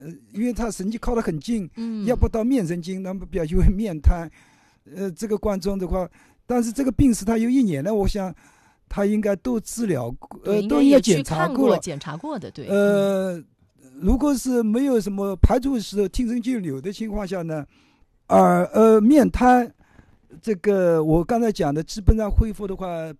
因为他神经靠得很近，要不到面神经，那么表现为面瘫。这个观众的话，但是这个病史他有1年了，我想他应该都治疗，都应该检查过了， 检查过的，对。 如果是没有什么排除时听神经瘤的情况下呢，面瘫，这个我刚才讲的基本上恢复的话